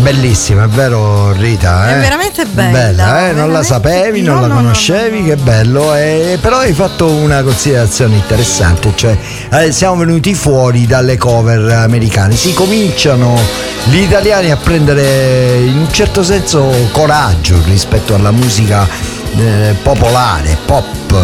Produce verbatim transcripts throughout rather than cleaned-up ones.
bellissima, è vero Rita? Eh? È veramente bella. Bella, eh? Non la sapevi, non no, la no, conoscevi, no, no, che no. bello. Eh, però hai fatto una considerazione interessante, cioè eh, siamo venuti fuori dalle cover americane. Si cominciano gli italiani a prendere in un certo senso coraggio rispetto alla musica eh, popolare, pop,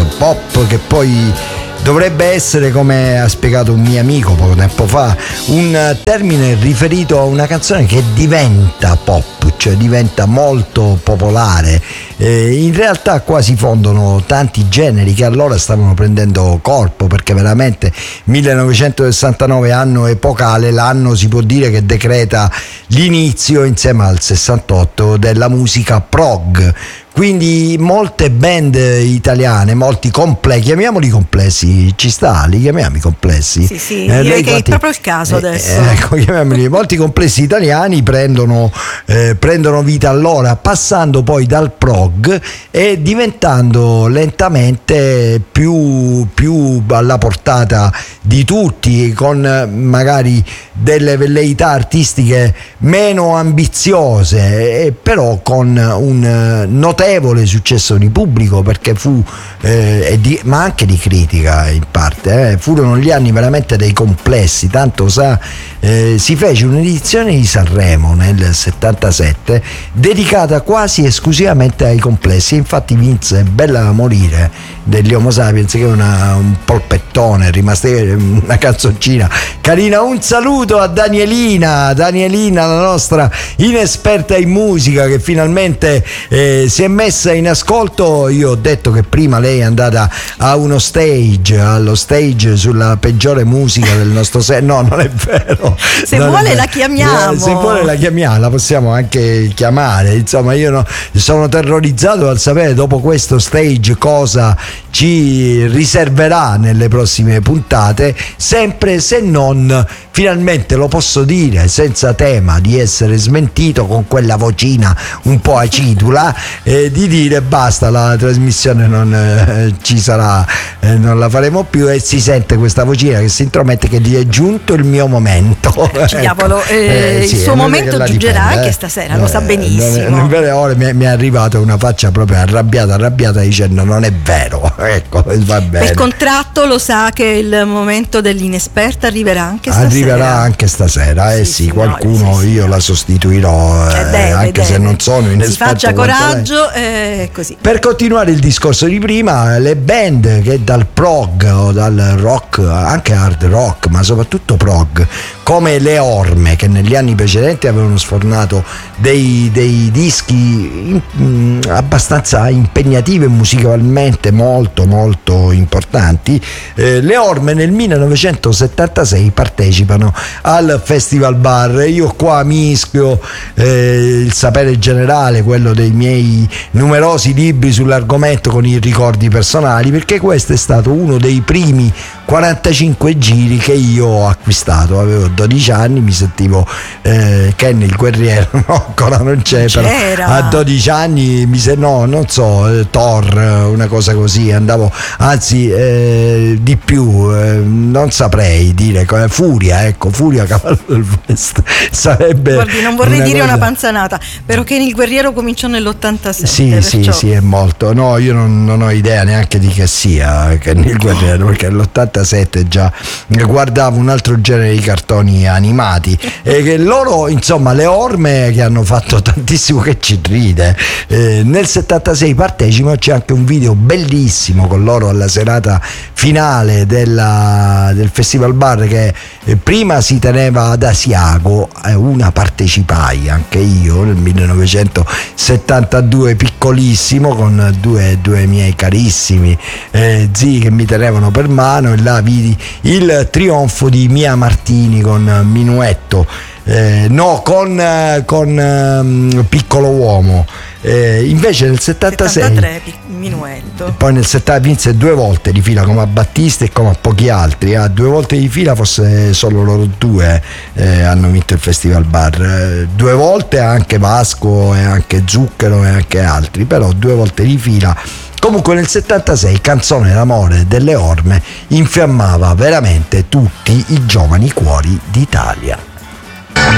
pop che poi dovrebbe essere, come ha spiegato un mio amico poco tempo fa, un termine riferito a una canzone che diventa pop, cioè diventa molto popolare. Eh, in realtà qua si fondono tanti generi che allora stavano prendendo corpo, perché veramente millenovecentosessantanove, anno epocale, l'anno si può dire che decreta l'inizio insieme al sessantotto della musica prog. Quindi molte band italiane, molti complessi, chiamiamoli complessi, ci sta, li chiamiamo i complessi? Sì, sì, eh, direi che quanti, è proprio il caso eh, adesso. Eh, ecco, chiamiamoli, molti complessi italiani prendono, eh, prendono vita allora, passando poi dal prog e diventando lentamente più, più alla portata di tutti, con magari delle velleità artistiche meno ambiziose, eh, però con un notevole successo di pubblico, perché fu eh, e di, ma anche di critica in parte, eh, furono gli anni veramente dei complessi, tanto sa eh, si fece un'edizione di Sanremo nel settantasette dedicata quasi esclusivamente ai complessi, infatti vinse Bella da morire degli Homo Sapiens, che è una, un polpettone, rimasta una canzoncina carina. Un saluto a Danielina Danielina la nostra inesperta in musica, che finalmente eh, si è messa in ascolto. Io ho detto che prima lei è andata a uno stage, allo stage sulla peggiore musica del nostro se- no, non è vero. Se non vuole la chiamiamo. Se vuole la chiamiamo, la possiamo anche chiamare. Insomma, io no, sono terrorizzato al sapere dopo questo stage cosa ci riserverà nelle prossime puntate, sempre se non finalmente lo posso dire senza tema di essere smentito con quella vocina un po' acidula, eh, di dire basta, la trasmissione non eh, ci sarà, eh, non la faremo più, e si sente questa vocina che si intromette che gli è giunto il mio momento. Eh, diavolo, eh, eh, sì, il suo momento giungerà dipende, anche stasera, eh, lo sa benissimo. In vere ore mi, mi è arrivata una faccia proprio arrabbiata, arrabbiata dicendo non è vero, ecco, va bene. Per contratto lo sa che il momento dell'inesperta arriverà anche stasera. Arriverà anche stasera, eh sì, sì qualcuno sì, sì, io sì. la sostituirò, eh, deve, anche deve. se non sono inesperto. Si faccia coraggio, eh, così. Per continuare il discorso di prima, le band che dal prog o dal rock, anche hard rock, ma soprattutto prog, come le Orme, che negli anni precedenti avevano sfornato dei, dei dischi in, mh, abbastanza impegnativi e musicalmente molto molto importanti, eh, le Orme nel millenovecentosettantasei partecipano al Festival Bar. Io qua mischio eh, il sapere generale, quello dei miei numerosi libri sull'argomento, con i ricordi personali, perché questo è stato uno dei primi quarantacinque giri che io ho acquistato. Avevo dodici anni, mi sentivo eh, Ken il guerriero, no, ancora non c'è, C'era. però a dodici anni mi se no, non so, eh, Thor, una cosa così, andavo, anzi eh, di più, eh, non saprei dire, come Furia, ecco, Furia Cavallo del West sarebbe. Guardi, non vorrei una dire cosa... una panzanata, però Ken il guerriero cominciò nell'ottantasette. Sì, perciò... sì, sì, è molto. No, io non, non ho idea neanche di che sia Ken il guerriero, perché nell'ottantasette già guardavo un altro genere di cartoni animati, e che loro, insomma, le Orme, che hanno fatto tantissimo, che ci ride, eh, nel settantasei partecipano, c'è anche un video bellissimo con loro alla serata finale della, del Festival Bar, che eh, prima si teneva ad Asiago, eh, una partecipai anche io nel millenovecentosettantadue, piccolissimo, con due, due miei carissimi eh, zii che mi tenevano per mano, e là vidi il trionfo di Mia Martini con Minuetto, eh, no con, con um, Piccolo Uomo. Eh, invece nel settantasei settantatré Minuetto, poi nel settanta vinse due volte di fila, come a Battista e come a pochi altri, eh, due volte di fila, forse solo loro due eh, hanno vinto il Festival Bar, eh, due volte anche Vasco e anche Zucchero e anche altri, però due volte di fila. Comunque nel settantasei Canzone d'amore delle Orme infiammava veramente tutti i giovani cuori d'Italia.